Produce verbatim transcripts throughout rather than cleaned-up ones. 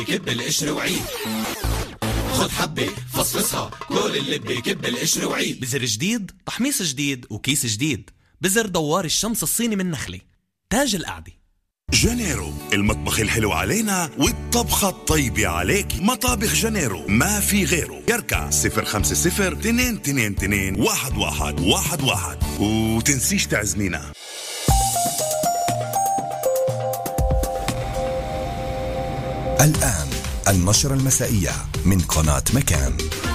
كب القشر وعيد، خد حبة فصفصها كل اللي كب القشر وعيد. بزر جديد، تحميص جديد، وكيس جديد. بزر دوار الشمس الصيني من نخلة، تاج القعدة. جانيرو، المطبخ الحلو علينا والطبخة الطيبة عليك. مطابخ جانيرو ما في غيره. يركع صفر خمسة صفر اثنين اثنين اثنين واحد واحد واحد واحد، وتنسيش تعزمينا. الآن النشرة المسائية من قناة مكان.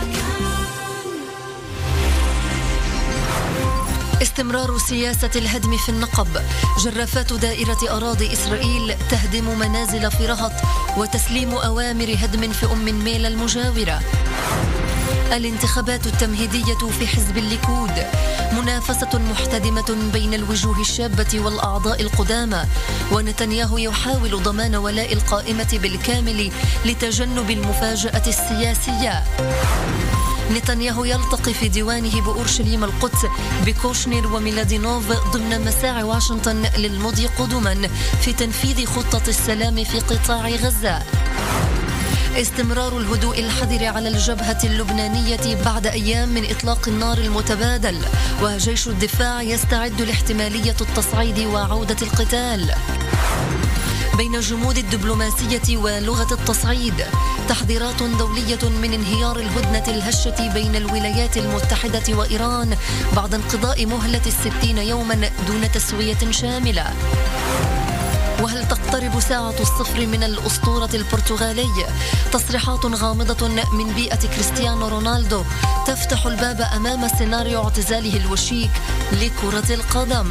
استمرار سياسة الهدم في النقب، جرافات دائرة أراضي إسرائيل تهدم منازل في رهط وتسليم أوامر هدم في أم ميلا المجاورة. الانتخابات التمهيدية في حزب الليكود، منافسة محتدمة بين الوجوه الشابة والأعضاء القدامى، ونتنياهو يحاول ضمان ولاء القائمة بالكامل لتجنب المفاجأة السياسية. نتنياهو يلتقي في ديوانه بأورشليم القدس بكوشنير وميلادينوف ضمن مساعي واشنطن للمضي قدما في تنفيذ خطة السلام في قطاع غزة. استمرار الهدوء الحذر على الجبهة اللبنانية بعد أيام من إطلاق النار المتبادل، وجيش الدفاع يستعد لاحتمالية التصعيد وعودة القتال. بين الجمود الدبلوماسية ولغة التصعيد، تحذيرات دولية من انهيار الهدنة الهشة بين الولايات المتحدة وإيران بعد انقضاء مهلة الستين يوما دون تسوية شاملة. وهل تقترب ساعة الصفر من الأسطورة البرتغالي؟ تصريحات غامضة من بيئة كريستيانو رونالدو تفتح الباب أمام سيناريو اعتزاله الوشيك لكرة القدم.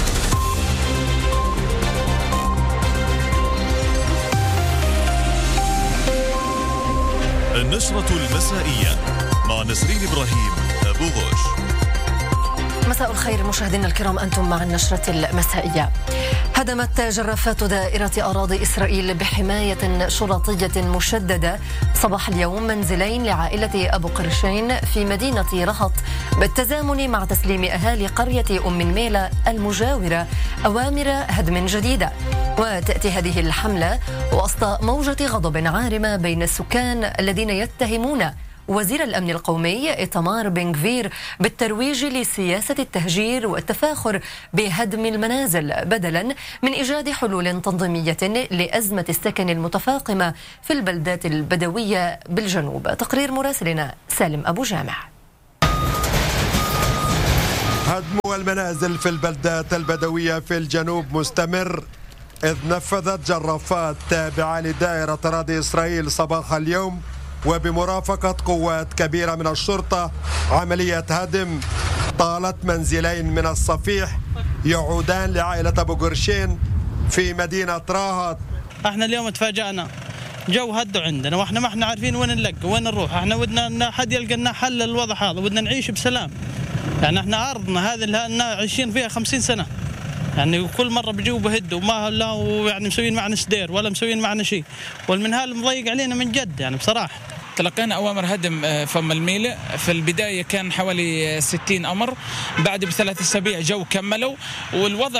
النشرة المسائية مع نسرين إبراهيم أبو غوش. مساء الخير مشاهدينا الكرام، أنتم مع النشرة المسائية. هدمت جرافات دائرة أراضي إسرائيل بحماية شرطية مشددة صباح اليوم منزلين لعائلة أبو قرشين في مدينة رهط بالتزامن مع تسليم أهالي قرية أم ميلا المجاورة أوامر هدم جديدة. وتأتي هذه الحملة وسط موجة غضب عارمة بين السكان الذين يتهمون وزير الأمن القومي إيتمار بن غفير بالترويج لسياسة التهجير والتفاخر بهدم المنازل بدلا من إيجاد حلول تنظيمية لأزمة السكن المتفاقمة في البلدات البدوية بالجنوب. تقرير مراسلنا سالم أبو جامع. هدم المنازل في البلدات البدوية في الجنوب مستمر، إذ نفذت جرافات تابعة لدائرة أراضي إسرائيل صباح اليوم وبمرافقة قوات كبيرة من الشرطة عملية هدم طالت منزلين من الصفيح يعودان لعائلة أبو قرشين في مدينة رهط. احنا اليوم تفاجأنا، جو هدوا عندنا واحنا ما احنا عارفين وين نلقى وين نروح. احنا ودنا ان حد يلقى لنا حل للوضع هذا، ودنا نعيش بسلام. يعني احنا ارضنا هذه اللي عايشين فيها خمسين سنة، يعني كل مرة بيجوا بهدوا وما لا يعني مسوين معنا سدير ولا مسوين معنا شيء، والمنهال مضيق علينا من جد. يعني بصراحة تلقينا أوامر هدم فم الميلة. في البداية كان حوالي ستين أمر، بعد بثلاث أسابيع جو كملوا والوضع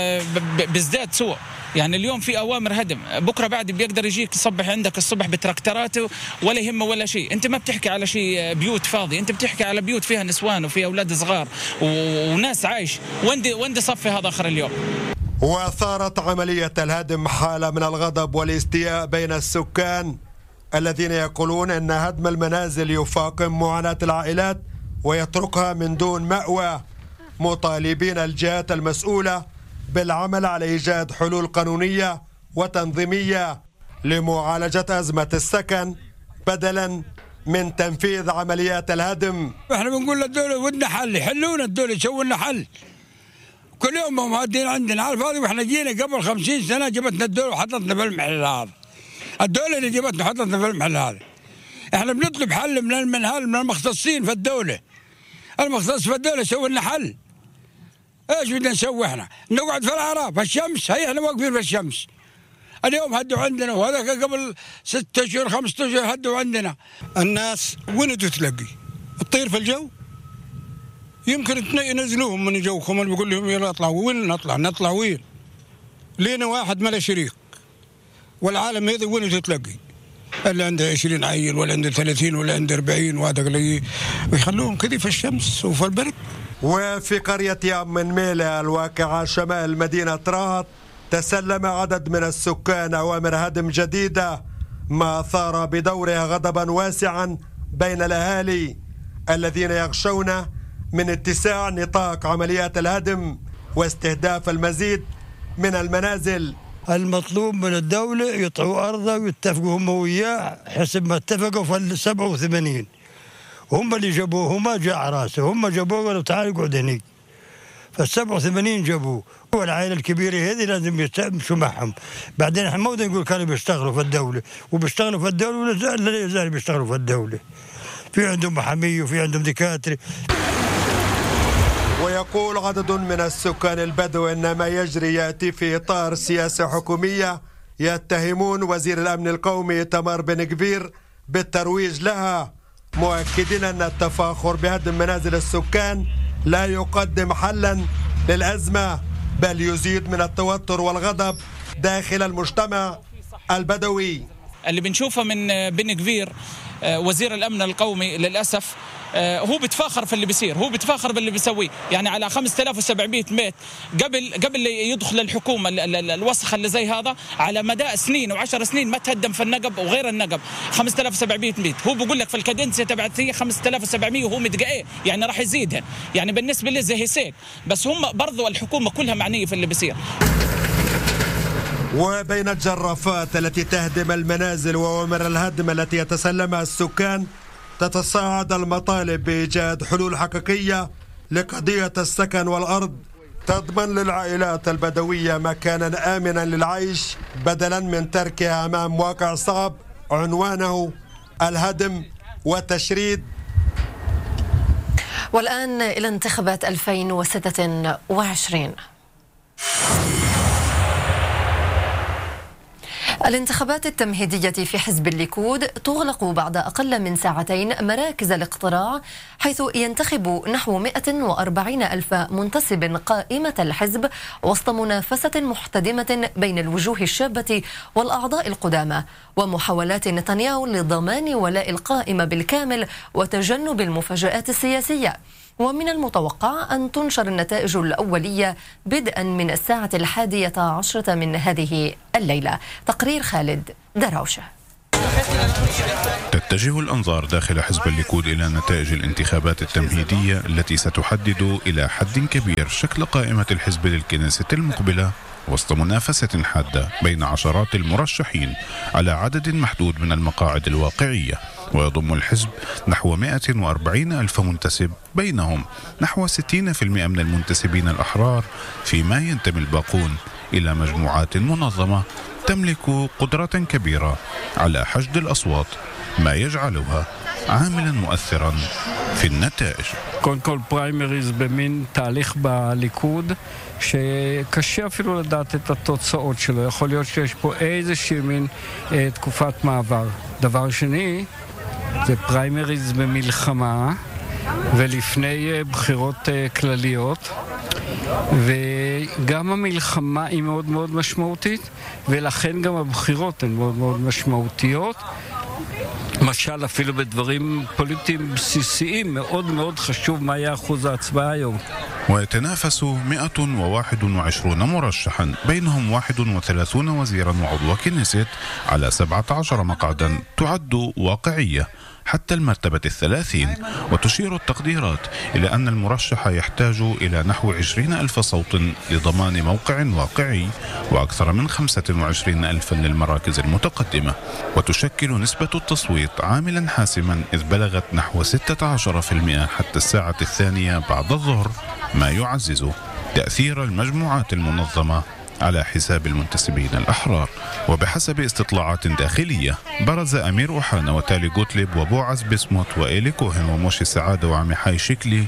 بيزداد سوء. يعني اليوم في أوامر هدم، بكرة بعد بيقدر يجيك يصبح عندك الصبح بتراكتراته ولا يهمه ولا شيء. أنت ما بتحكي على شيء بيوت فاضي، أنت بتحكي على بيوت فيها نسوان وفيها أولاد صغار وناس عايش. وين دي وين دي صفي هذا آخر اليوم؟ وأثارت عملية الهدم حالة من الغضب والاستياء بين السكان الذين يقولون أن هدم المنازل يفاقم معاناة العائلات ويتركها من دون مأوى، مطالبين الجهات المسؤولة بالعمل على إيجاد حلول قانونية وتنظيمية لمعالجة أزمة السكن بدلا من تنفيذ عمليات الهدم. احنا بنقول للدولة ودنا حل، يحلونا الدولة يسووا لنا حل. كل يوم هم مهدين عندنا على الفاضي، واحنا جينا قبل خمسين سنة جبتنا الدولة وحطتنا في المحل هذا. الدولة اللي جبتنا حطتنا في المحل هذا. احنا بنطلب حل من المنهال من المختصين في الدولة. المختص في الدولة يسوي لنا حل. ايش بدنا نسوي احنا؟ نقعد في العراء في الشمس؟ هي احنا واقفين في الشمس. اليوم هدوا عندنا، وهذا قبل ستة اشهر خمسة اشهر هدوا عندنا. الناس وين تتلقي؟ الطير في الجو؟ يمكن ينزلوهم من جوكم اللي بيقول لهم يلا اطلعوا. وين نطلع؟ نطلع وين؟ لينا واحد ما له شريك. والعالم هذا وين تتلقي؟ اللي عنده عشرين عيل ولا عنده ثلاثين ولا عنده أربعين وهذا اللي ويخلوهم كذا في الشمس وفي البرد. وفي قرية أم ميلة الواقعة شمال مدينة رهط تسلم عدد من السكان أوامر هدم جديدة، ما أثار بدورها غضبا واسعا بين الأهالي الذين يخشون من اتساع نطاق عمليات الهدم واستهداف المزيد من المنازل. المطلوب من الدولة يطعوا أرضه ويتفقوا هم وياه حسب ما اتفقوا في السبعة وثمانين، هم اللي جابوه، هم جاء راسه، هم جابوه قالوا تعال اقعد هنيك. فالسبعة وثمانين جابوه، والعائلة الكبيرة هذه لازم يمشوا معهم. بعدين احنا ما نقول كانوا بيشتغلوا في الدولة وبيشتغلوا في الدولة ولا يزال بيشتغلوا في الدولة. في عندهم محامي وفي عندهم دكاترة. ويقول عدد من السكان البدو أن ما يجري يأتي في إطار سياسة حكومية، يتهمون وزير الأمن القومي تمر بن كبير بالترويج لها، مؤكدين أن التفاخر بهدم منازل السكان لا يقدم حلا للأزمة، بل يزيد من التوتر والغضب داخل المجتمع البدوي. اللي بنشوفه من بن كبير وزير الأمن القومي للأسف هو بتفاخر في اللي بيصير، هو بتفاخر باللي بيسويه. يعني على خمسة آلاف وسبعمائة بيت قبل قبل يدخل الحكومة الوسخة اللي زي هذا، على مدى سنين وعشر سنين ما تهدم في النقب وغير النقب خمسة آلاف وسبعمائة بيت. هو بيقول لك في الكادنسية تبعت هي خمسة آلاف وسبعمائة وهو متقايه، يعني راح يزيدها، يعني بالنسبة لي زي هيك. بس هم برضو الحكومة كلها معنية في اللي بيصير. وبين الجرافات التي تهدم المنازل وأوامر الهدم التي يتسلمها السكان، تتصاعد المطالب بإيجاد حلول حقيقية لقضية السكن والأرض تضمن للعائلات البدوية مكانا آمنا للعيش بدلا من تركها أمام واقع صعب عنوانه الهدم والتشريد. والآن إلى انتخابات ألفين وستة وعشرين. الانتخابات التمهيدية في حزب الليكود تغلق بعد أقل من ساعتين مراكز الاقتراع، حيث ينتخب نحو مئة وأربعين ألف منتسب قائمة الحزب وسط منافسة محتدمة بين الوجوه الشابة والأعضاء القدامى، ومحاولات نتنياهو لضمان ولاء القائمة بالكامل وتجنب المفاجآت السياسية. ومن المتوقع أن تنشر النتائج الأولية بدءا من الساعة الحادية عشرة من هذه الليلة. تقرير خالد دراوشة. تتجه الأنظار داخل حزب الليكود إلى نتائج الانتخابات التمهيدية التي ستحدد إلى حد كبير شكل قائمة الحزب للكنيسة المقبلة، وسط منافسة حادة بين عشرات المرشحين على عدد محدود من المقاعد الواقعية. ويضم الحزب نحو مئة وأربعين ألف منتسب، بينهم نحو ستين بالمئة من المنتسبين الأحرار، فيما ينتمي الباقون إلى مجموعات منظمة تملك قدرة كبيرة على حشد الأصوات، ما يجعلها عاملا مؤثرا في النتائج. קודם כל פריימריז במין תהליך בליכוד שקשה אפילו לדעת את התוצאות שלו, יכול להיות שיש פה איזושהי מין אה, תקופת מעבר. דבר שני, זה פריימריז במלחמה ולפני אה, בחירות אה, כלליות, וגם המלחמה היא מאוד מאוד משמעותית, ולכן גם הבחירות הן מאוד מאוד משמעותיות. למשל, אפילו בדברים פוליטיים בסיסיים מאוד מאוד חשוב מה יהיה אחוז ההצבעה היום. ويتنافس مئة وواحد وعشرين مرشحا، بينهم واحد وثلاثين وزيرا وعضو كنيست على سبعة عشر مقعدا تعد واقعية حتى المرتبة الثلاثين. وتشير التقديرات إلى أن المرشح يحتاج إلى نحو عشرين ألف صوت لضمان موقع واقعي، وأكثر من خمسة وعشرين ألفا للمراكز المتقدمة. وتشكل نسبة التصويت عاملا حاسما، إذ بلغت نحو ستة عشر بالمئة حتى الساعة الثانية بعد الظهر، ما يعزز تأثير المجموعات المنظمة على حساب المنتسبين الأحرار. وبحسب استطلاعات داخلية، برز أمير أوحانة وتالي غوتليب وبوعز بسموت وإيلي كوهن وموشي سعادة وعميحاي شكلي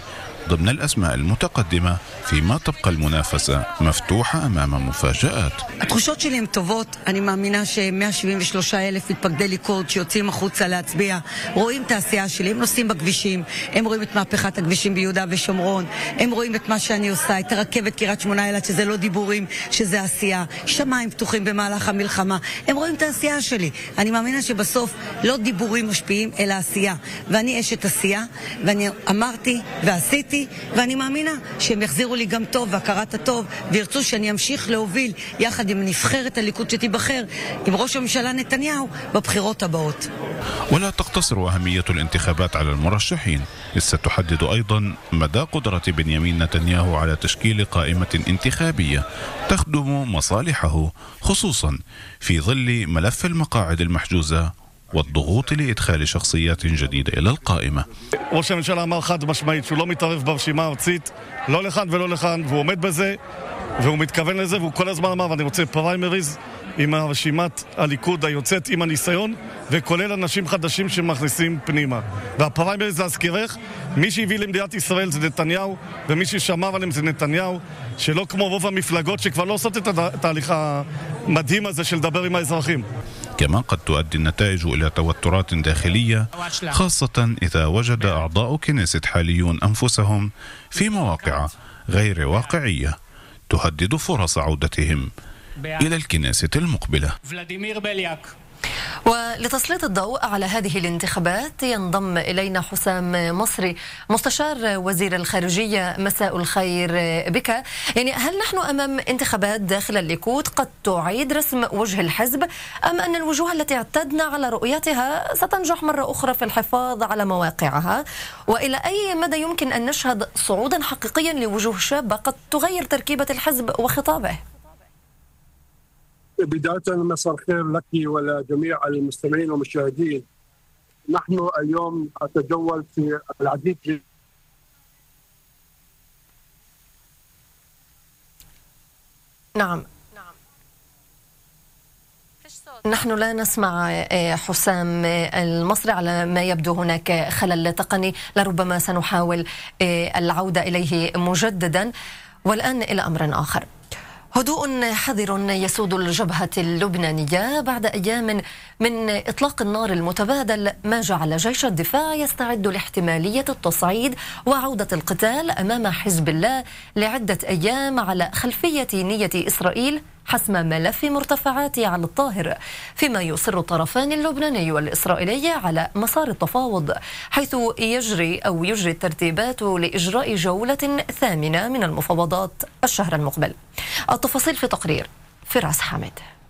ضمن الأسماء المتقدمة، فيما تبقى المنافسة مفتوحة أمام مفاجآت. התחושות שלי הן טובות. אני מאמינה ש-מאה שבעים ושלושה אלף מתפקדי ליכוד שיוצאים החוצה להצביע רואים את העשייה שלי, הם נוסעים בכבישים, הם רואים את מהפכת הכבישים ביהודה ושומרון, הם רואים את מה שאני עושה, את הרכבת קריית שמונה אילת, שזה לא דיבורים, שזה עשייה, שמיים פתוחים במהלך המלחמה, הם רואים את העשייה שלי. אני מאמינה שבסוף לא דיבורים משפיעים אלא עשייה, ואני אשת עשייה, ואני אמרתי ועשיתי, ואני מאמינה שהם יחזירו לי גם טוב והכרת הטוב, וירצו שאני אמשיך להוביל יחד עם נבחרת הליכוד שתיבחר עם ראש הממשלה נתניהו בבחירות הבאות. ولا تقتصر أهمية الانتخابات على المرشحين، إذ ستحدد أيضا مدى قدرة بنيامين نتنياهو على تشكيل قائمة انتخابية تخدم مصالحه، خصوصا في ظل ملف المقاعد المحجوزة والضغوط لإدخال شخصيات جديدة إلى القائمة. ראש הממשלה אמר חד משמעית שהוא לא מתערב ברשימה הארצית, לא לכאן ולא לכאן, והוא עומד בזה והוא מתכוון לזה, והוא כל הזמן אמר ואני רוצה פריימריז עם הרשימת הליכוד היוצאת עם הניסיון, וכולל אנשים חדשים שמכניסים פנימה. והפריימריז, להזכירך, מי שהביא למדינת ישראל זה נתניהו, ומי ששמר עליהם זה נתניהו, שלא כמו רוב המפלגות שכבר לא עושות את התהליך המדהים הזה של לדבר עם האזרחים. كما قد تؤدي النتائج إلى توترات داخلية، خاصة إذا وجد أعضاء كنيسة حاليون أنفسهم في مواقع غير واقعية تهدد فرص عودتهم إلى الكنيسة المقبلة. ولتسليط الضوء على هذه الانتخابات ينضم إلينا حسام مصري مستشار وزير الخارجية. مساء الخير بك. يعني هل نحن أمام انتخابات داخل الليكود قد تعيد رسم وجه الحزب، أم أن الوجوه التي اعتدنا على رؤيتها ستنجح مرة أخرى في الحفاظ على مواقعها؟ وإلى أي مدى يمكن أن نشهد صعودا حقيقيا لوجوه شابة قد تغير تركيبة الحزب وخطابه؟ بداية مساء الخير لك ولجميع المستمعين والمشاهدين. نحن اليوم أتجول في العديد. نعم نحن لا نسمع حسام المصري، على ما يبدو هناك خلل تقني، لربما سنحاول العودة إليه مجددا. والآن إلى أمر آخر. هدوء حذر يسود الجبهة اللبنانية بعد أيام من إطلاق النار المتبادل، ما جعل جيش الدفاع يستعد لاحتمالية التصعيد وعودة القتال أمام حزب الله لعدة أيام على خلفية نية إسرائيل حسم ملف مرتفعات على الطاهر، فيما يصر الطرفان اللبناني والإسرائيلي على مسار التفاوض، حيث يجري أو يجري الترتيبات لإجراء جولة ثامنة من المفاوضات الشهر المقبل. التفاصيل في تقرير فراس حامد.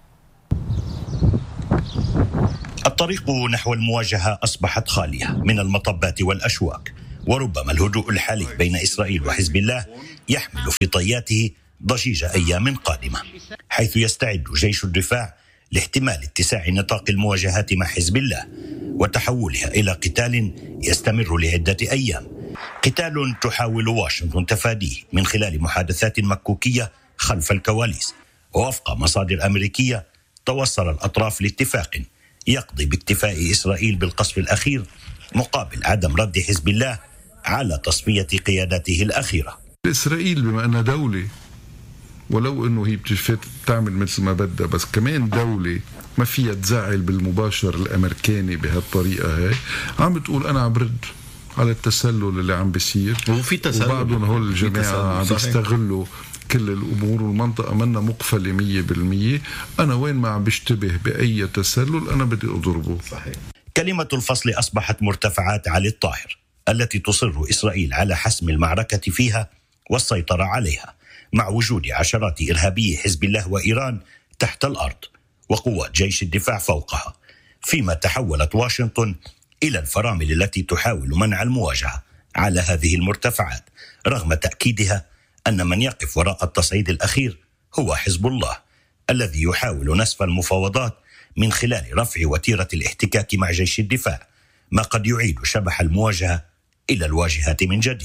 الطريق نحو المواجهة أصبحت خالية من المطبات والأشواك، وربما الهدوء الحالي بين إسرائيل وحزب الله يحمل في طياته ضجيج أيام قادمة، حيث يستعد جيش الدفاع لاحتمال اتساع نطاق المواجهات مع حزب الله وتحولها إلى قتال يستمر لعدة أيام، قتال تحاول واشنطن تفاديه من خلال محادثات مكوكية خلف الكواليس. ووفق مصادر أمريكية توصل الأطراف لاتفاق يقضي باكتفاء إسرائيل بالقصف الأخير مقابل عدم رد حزب الله على تصفية قيادته الأخيرة. إسرائيل بما أنها دولة، ولو أنه هي بتشفت تعمل مثل ما بدها، بس كمان دولة ما فيها تزعل بالمباشر الأمريكاني بهالطريقة هاي، عم بتقول أنا عم برد على التسلل اللي عم بيصير، وفي تسلل، وبعدهم هول الجماعة عم بيستغلوا كل الأمور، والمنطقة منا مقفلة مية بالمية. أنا وين ما عم بشتبه بأي تسلل أنا بدي أضربه. صحيح. كلمة الفصل أصبحت مرتفعات علي الطاهر التي تصر إسرائيل على حسم المعركة فيها والسيطرة عليها، مع وجود عشرات إرهابي حزب الله وإيران تحت الأرض وقوات جيش الدفاع فوقها، فيما تحولت واشنطن إلى الفرامل التي تحاول منع المواجهة على هذه المرتفعات، رغم تأكيدها أن من يقف وراء التصعيد الأخير هو حزب الله الذي يحاول نسف المفاوضات من خلال رفع وتيرة الاحتكاك مع جيش الدفاع، ما قد يعيد شبح المواجهة إلى الواجهة من جديد.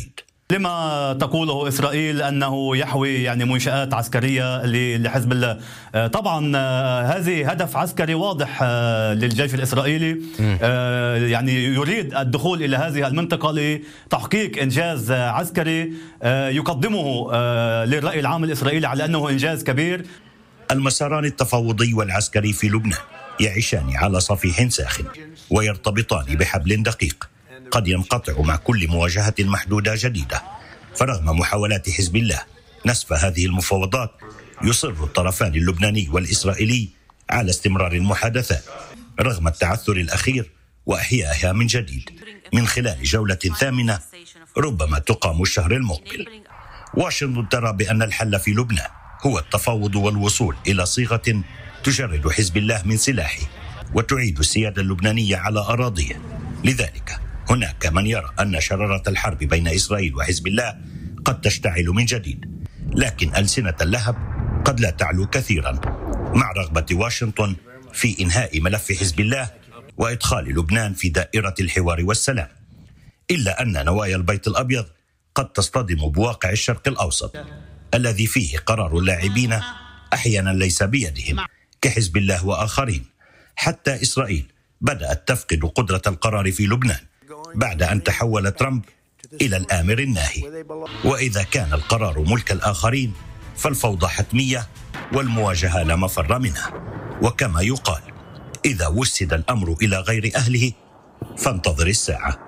لما تقوله إسرائيل أنه يحوي يعني منشآت عسكرية لحزب الله. طبعا هذه هدف عسكري واضح للجيش الإسرائيلي، يعني يريد الدخول إلى هذه المنطقة لتحقيق إنجاز عسكري يقدمه للرأي العام الإسرائيلي على أنه إنجاز كبير. المساران التفاوضي والعسكري في لبنان يعيشان على صفيح ساخن ويرتبطان بحبل دقيق قد ينقطع مع كل مواجهة محدودة جديدة. فرغم محاولات حزب الله نسف هذه المفاوضات، يصر الطرفان اللبناني والإسرائيلي على استمرار المحادثات رغم التعثر الأخير وإحيائها من جديد من خلال جولة ثامنة ربما تقام الشهر المقبل. واشنطن ترى بأن الحل في لبنان هو التفاوض والوصول إلى صيغة تجرد حزب الله من سلاحه وتعيد السيادة اللبنانية على أراضيه. لذلك هناك من يرى أن شرارة الحرب بين إسرائيل وحزب الله قد تشتعل من جديد، لكن ألسنة اللهب قد لا تعلو كثيرا مع رغبة واشنطن في إنهاء ملف حزب الله وإدخال لبنان في دائرة الحوار والسلام. إلا أن نوايا البيت الأبيض قد تصطدم بواقع الشرق الأوسط الذي فيه قرار اللاعبين أحيانا ليس بيدهم كحزب الله وآخرين. حتى إسرائيل بدأت تفقد قدرة القرار في لبنان بعد أن تحول ترامب إلى الآمر الناهي. وإذا كان القرار ملك الآخرين فالفوضى حتمية والمواجهة لا مفر منها. وكما يقال إذا وسد الأمر إلى غير أهله فانتظر الساعة.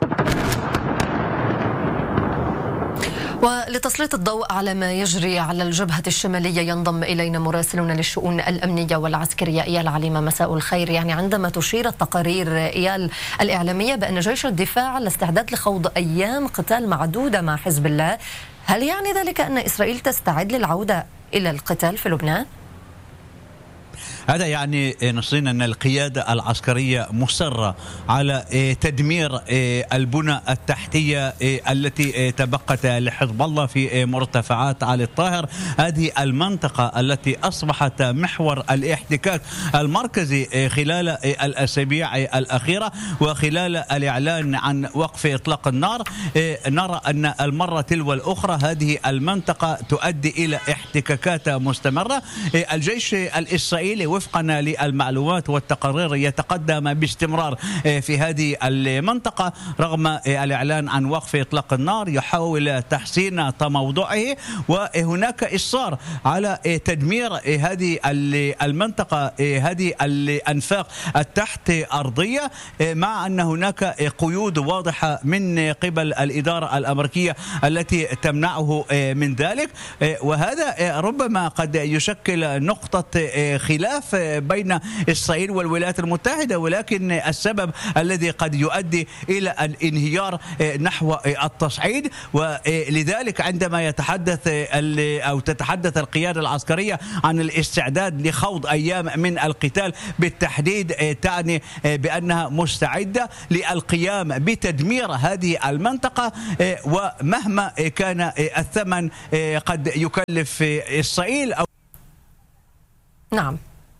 ولتسليط الضوء على ما يجري على الجبهة الشمالية ينضم إلينا مراسلنا للشؤون الأمنية والعسكرية إيال عليمة. مساء الخير. يعني عندما تشير التقارير إيال الإعلامية بأن جيش الدفاع على استعداد لخوض أيام قتال معدودة مع حزب الله، هل يعني ذلك أن إسرائيل تستعد للعودة إلى القتال في لبنان؟ هذا يعني نصرين أن القيادة العسكرية مصرة على تدمير البنى التحتية التي تبقت لحزب الله في مرتفعات علي الطاهر. هذه المنطقة التي أصبحت محور الاحتكاك المركزي خلال الأسابيع الأخيرة، وخلال الإعلان عن وقف إطلاق النار نرى أن المرة تلو الأخرى هذه المنطقة تؤدي إلى احتكاكات مستمرة. الجيش الإسرائيلي وفقا للمعلومات والتقارير يتقدم باستمرار في هذه المنطقة رغم الإعلان عن وقف إطلاق النار، يحاول تحسين تموضعه، وهناك إصرار على تدمير هذه المنطقة، هذه الأنفاق التحت أرضية، مع أن هناك قيود واضحة من قبل الإدارة الأمريكية التي تمنعه من ذلك. وهذا ربما قد يشكل نقطة خلاف بين إسرائيل والولايات المتحدة، ولكن السبب الذي قد يؤدي إلى الانهيار نحو التصعيد. ولذلك عندما يتحدث أو تتحدث القيادة العسكرية عن الاستعداد لخوض أيام من القتال بالتحديد، تعني بأنها مستعدة للقيام بتدمير هذه المنطقة، ومهما كان الثمن قد يكلف إسرائيل أو نعم.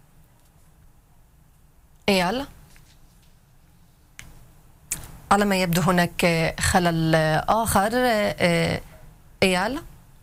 إيال، على ما يبدو هناك خلل آخر. إيال،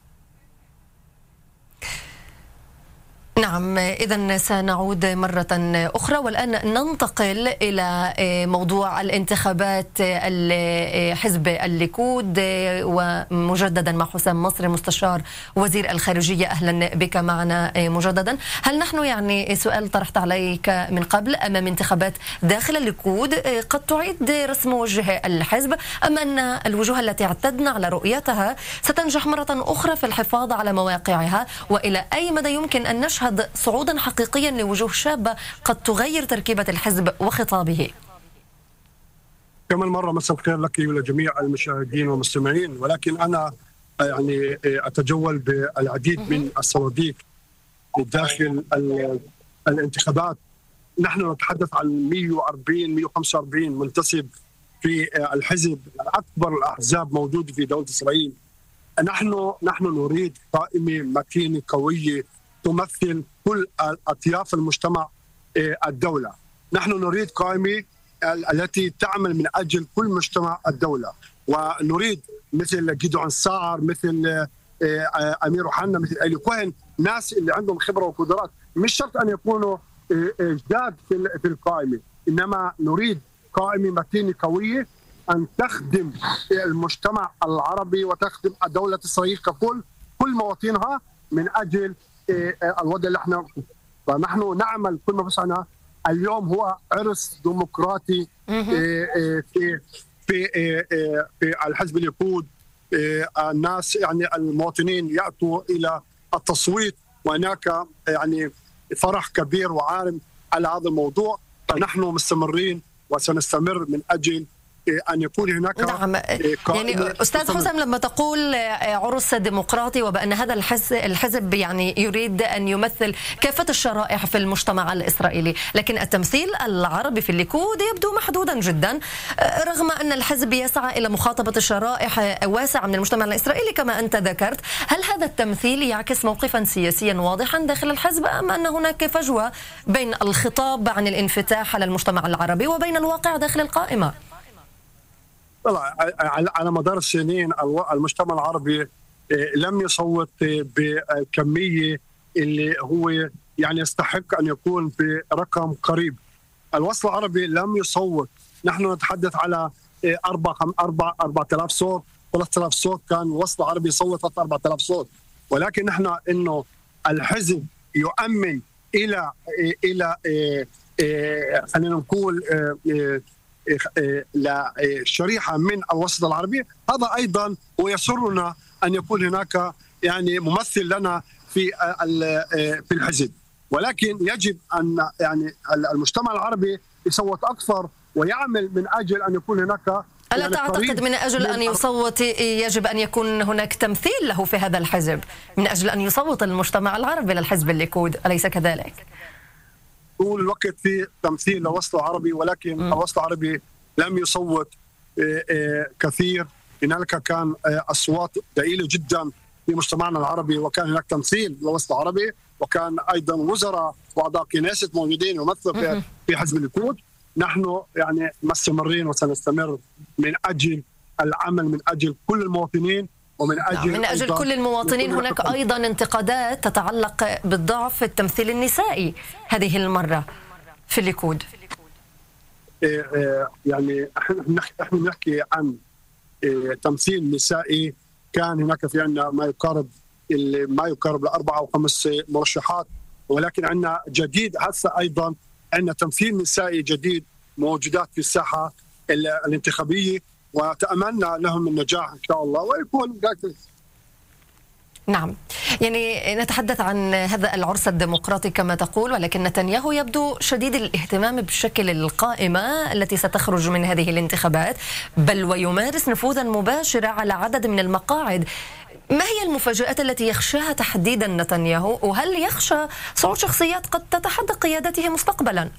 نعم، إذن سنعود مرة أخرى، والآن ننتقل إلى موضوع الانتخابات حزب الليكود، ومجددا مع حسام مصري مستشار وزير الخارجية. أهلا بك معنا مجددا. هل نحن يعني سؤال طرحت عليك من قبل أمام انتخابات داخل الليكود قد تعيد رسم وجه الحزب، أم أن الوجوه التي اعتدنا على رؤيتها ستنجح مرة أخرى في الحفاظ على مواقعها؟ وإلى أي مدى يمكن أن نشهد صعودا حقيقيا لوجوه شابة قد تغير تركيبة الحزب وخطابه؟ كمان مرة مساء الخير لك ولجميع المشاهدين والمستمعين، ولكن أنا يعني أتجول بالعديد من الصناديق داخل الانتخابات. نحن نتحدث عن مئة وأربعين مئة وخمسة وأربعين منتسب في الحزب، أكبر الأحزاب موجودة في دولة إسرائيل. نحن نحن نريد قائمة متينة قوية تمثل كل أطياف المجتمع الدولة. نحن نريد قائمة التي تعمل من أجل كل مجتمع الدولة، ونريد مثل جيدون ساعر، مثل امير يوحنا، مثل الي كوهن، ناس اللي عندهم خبره وقدرات. مش شرط ان يكونوا جداد في القائمه، انما نريد قائمه متينه قويه ان تخدم المجتمع العربي وتخدم دوله اسرائيل ككل، كل مواطنها من اجل الوضع اللي احنا. فنحن نعمل كل ما بسعنا. اليوم هو عرس ديمقراطي في في في الحزب الليكود. الناس يعني المواطنين ياتوا الى التصويت، وهناك يعني فرح كبير وعارم على هذا الموضوع. فنحن مستمرين وسنستمر من اجل أن يكون هناك. نعم. يعني أستاذ حسام، لما تقول عرس ديمقراطي وبأن هذا الحزب يعني يريد أن يمثل كافة الشرائح في المجتمع الإسرائيلي، لكن التمثيل العربي في الليكود يبدو محدودا جدا، رغم أن الحزب يسعى إلى مخاطبة الشرائح واسعة من المجتمع الإسرائيلي كما أنت ذكرت. هل هذا التمثيل يعكس موقفا سياسيا واضحا داخل الحزب، أم أن هناك فجوة بين الخطاب عن الانفتاح على المجتمع العربي وبين الواقع داخل القائمة؟ على مدار السنين المجتمع العربي لم يصوت بكمية اللي هو يعني يستحق أن يكون برقم قريب. الوصل العربي لم يصوت. نحن نتحدث على أربعة أربعة أربعة آلاف صوت، ثلاثة آلاف صوت. كان الوصل العربي يصوت أربعة آلاف صوت، ولكن نحن إنه الحزب يؤمن إلى إلى خلينا نقول لشريحة من الوسط العربي. هذا أيضا ويسرنا أن يكون هناك يعني ممثل لنا في في الحزب، ولكن يجب أن يعني المجتمع العربي يصوت أكثر ويعمل من أجل أن يكون هناك. ألا يعني تعتقد من أجل أن يصوت يجب أن يكن هناك تمثيل له في هذا الحزب، من أجل أن يصوت المجتمع العربي للحزب الليكود، أليس كذلك؟ طول الوقت في تمثيل للوسط العربي، ولكن م. الوسط العربي لم يصوت كثير. هنالك كان أصوات ضئيلة جدا في مجتمعنا العربي، وكان هناك تمثيل للوسط العربي، وكان أيضا وزراء وأعضاء كنيست موجودين يمثلوا في حزب الليكود. نحن يعني مستمرين وسنستمر من أجل العمل من أجل كل المواطنين ومن أجل من أجل كل المواطنين. هناك أيضا انتقادات تتعلق بالضعف في التمثيل النسائي هذه المرة في الليكود. يعني احنا نحكي عن تمثيل نسائي. كان هناك في عندنا ما يقارب ما يقارب لأربعة أو خمس مرشحات، ولكن عندنا جديد هسه أيضا عندنا تمثيل نسائي جديد موجودات في الساحة الانتخابية، وتأملنا لهم النجاح إن شاء الله ويكون ذاك. نعم، يعني نتحدث عن هذا العرس الديمقراطي كما تقول، ولكن نتنياهو يبدو شديد الاهتمام بشكل القائمة التي ستخرج من هذه الانتخابات، بل ويمارس نفوذا مباشرا على عدد من المقاعد. ما هي المفاجآت التي يخشاها تحديدا نتنياهو، وهل يخشى صعود شخصيات قد تتحدى قيادته مستقبلا؟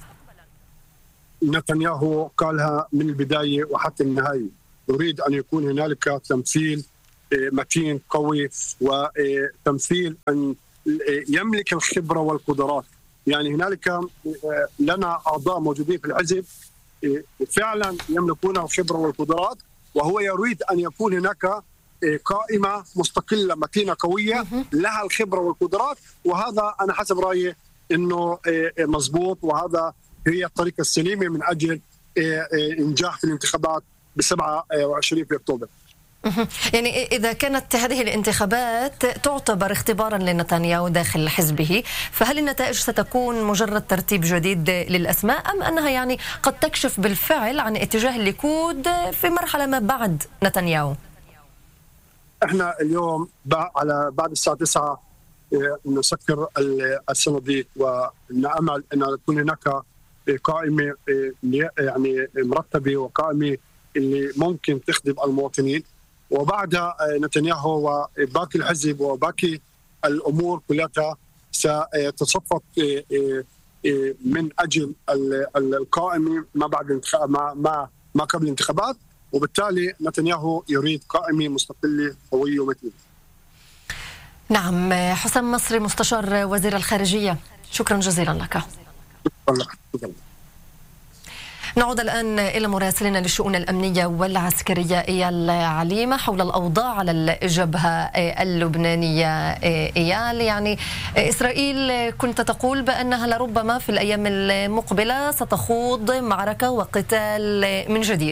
نتنياهو قالها من البداية وحتى النهاية، يريد أن يكون هنالك تمثيل متين قوي وتمثيل أن يملك الخبرة والقدرات. يعني هنالك لنا أعضاء موجودين في الحزب فعلا يملكون الخبرة والقدرات، وهو يريد أن يكون هناك قائمة مستقلة متينة قوية لها الخبرة والقدرات، وهذا أنا حسب رأيي أنه مضبوط، وهذا هي الطريقة السليمة من أجل إنجاح في الانتخابات بسبعة وعشرين في أكتوبر. يعني إذا كانت هذه الانتخابات تعتبر اختبارا لنتنياهو داخل حزبه، فهل النتائج ستكون مجرد ترتيب جديد للأسماء، أم أنها يعني قد تكشف بالفعل عن اتجاه الليكود في مرحلة ما بعد نتنياهو؟ احنا اليوم على بعد الساعة تسعة نسكر الصناديق، ونأمل أن تكون هناك قائمة يعني مرتبة وقائمة اللي ممكن تخدم المواطنين، وبعدها نتنياهو وباقي الحزب وباقي الأمور كلها ستصفق من أجل القائمة ما بعد ما ما ما قبل الانتخابات، وبالتالي نتنياهو يريد قائمة مستقلة قوية ومتينة. نعم، حسام مصري مستشار وزير الخارجية، شكرا جزيلا لك. نعود الآن إلى مراسلنا للشؤون الأمنية والعسكرية إيال عليمة حول الأوضاع على الجبهة اللبنانية. إيال، يعني إسرائيل كنت تقول بأنها لربما في الأيام المقبلة ستخوض معركة وقتال من جديد.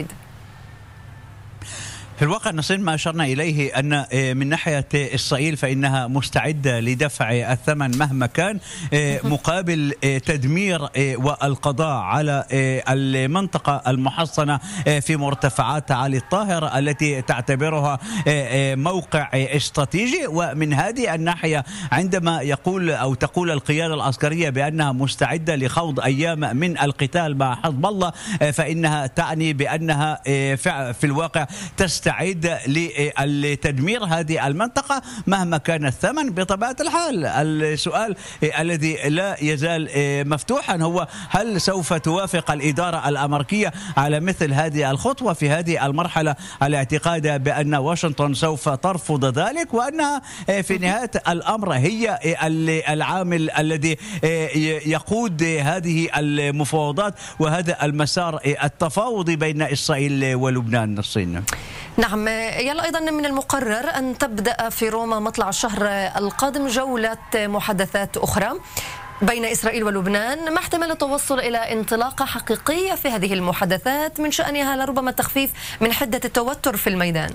في الواقع نصير ما أشرنا إليه أن من ناحية إسرائيل فإنها مستعدة لدفع الثمن مهما كان مقابل تدمير والقضاء على المنطقة المحصنة في مرتفعات علي الطاهر التي تعتبرها موقع استراتيجي. ومن هذه الناحية عندما يقول أو تقول القيادة العسكرية بأنها مستعدة لخوض أيام من القتال مع حزب الله فإنها تعني بأنها في الواقع تستعد تعيد لتدمير هذه المنطقة مهما كان الثمن. بطبيعة الحال السؤال الذي لا يزال مفتوحا هو هل سوف توافق الإدارة الأمريكية على مثل هذه الخطوة في هذه المرحلة، الاعتقاد بأن واشنطن سوف ترفض ذلك وأنها في نهاية الأمر هي العامل الذي يقود هذه المفاوضات وهذا المسار التفاوضي بين إسرائيل ولبنان. نصين نعم، يلا أيضا من المقرر أن تبدأ في روما مطلع الشهر القادم جولة محادثات أخرى بين إسرائيل ولبنان، ما احتمال التوصل إلى انطلاقة حقيقية في هذه المحادثات من شأنها لربما التخفيف من حدة التوتر في الميدان؟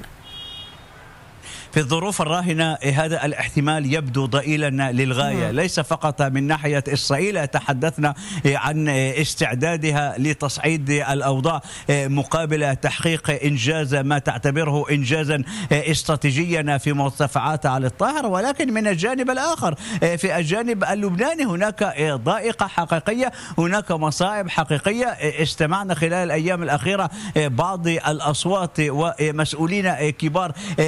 في الظروف الراهنة هذا الاحتمال يبدو ضئيلا للغاية، ليس فقط من ناحية إسرائيل. تحدثنا عن استعدادها لتصعيد الأوضاع مقابل تحقيق إنجاز ما تعتبره إنجازا استراتيجيا في مرتفعات علي الطاهر، ولكن من الجانب الآخر في الجانب اللبناني هناك ضائقة حقيقية، هناك مصاعب حقيقية. استمعنا خلال الأيام الأخيرة بعض الأصوات ومسؤولين كبار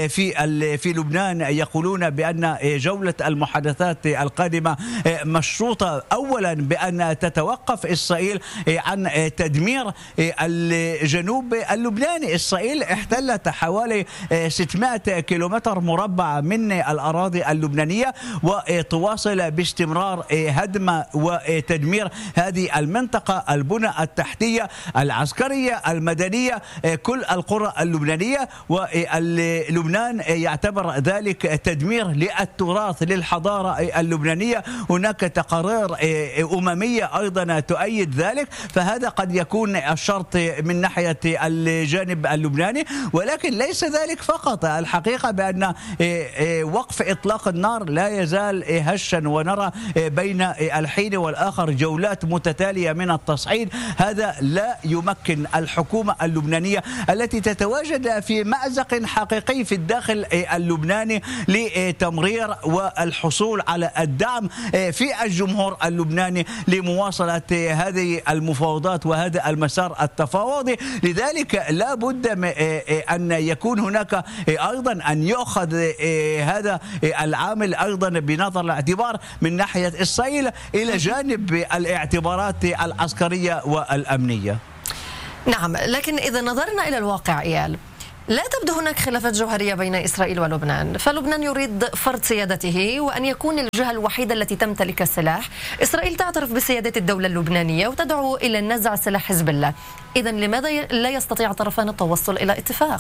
في في لبنان يقولون بأن جولة المحادثات القادمة مشروطة أولا بأن تتوقف إسرائيل عن تدمير الجنوب اللبناني. إسرائيل احتلت حوالي ستمائة كيلومتر مربع من الأراضي اللبنانية وتواصل باستمرار هدم وتدمير هذه المنطقة، البنى التحتية العسكرية المدنية، كل القرى اللبنانية. ولبنان يعتبر ذلك تدمير للتراث للحضارة اللبنانية. هناك تقارير أممية أيضا تؤيد ذلك، فهذا قد يكون الشرط من ناحية الجانب اللبناني. ولكن ليس ذلك فقط، الحقيقة بأن وقف إطلاق النار لا يزال هشا، ونرى بين الحين والآخر جولات متتالية من التصعيد. هذا لا يمكن الحكومة اللبنانية التي تتواجد في مأزق حقيقي في الداخل اللبناني لتمرير والحصول على الدعم في الجمهور اللبناني لمواصلة هذه المفاوضات وهذا المسار التفاوضي. لذلك لا بد أن يكون هناك أيضا أن يأخذ هذا العامل أيضا بنظر الاعتبار من ناحية إسرائيل إلى جانب الاعتبارات العسكرية والأمنية. نعم، لكن إذا نظرنا إلى الواقع إيال، لا تبدو هناك خلافات جوهرية بين إسرائيل ولبنان، فلبنان يريد فرض سيادته وأن يكون الجهة الوحيدة التي تمتلك السلاح. إسرائيل تعترف بسيادة الدولة اللبنانية وتدعو إلى نزع سلاح حزب الله. إذن لماذا لا يستطيع الطرفان التوصل إلى اتفاق؟